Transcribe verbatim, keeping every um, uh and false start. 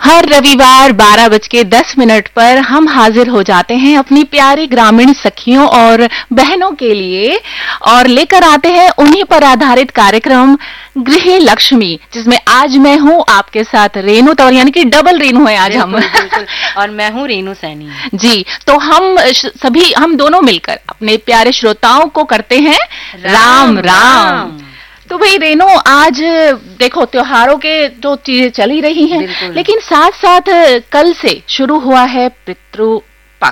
हर रविवार बारह बज के दस मिनट पर हम हाजिर हो जाते हैं अपनी प्यारी ग्रामीण सखियों और बहनों के लिए और लेकर आते हैं उन्हीं पर आधारित कार्यक्रम गृह लक्ष्मी, जिसमें आज मैं हूं आपके साथ रेनू तौर, यानी कि डबल रेनू है आज। बिल्कुल, हम बिल्कुल। और मैं हूं रेनू सैनी जी। तो हम सभी हम दोनों मिलकर अपने प्यारे श्रोताओं को करते हैं राम राम, राम। तो भाई रेनू, आज देखो त्योहारों के जो चीजें चल ही रही हैं, लेकिन साथ साथ कल से शुरू हुआ है पितृ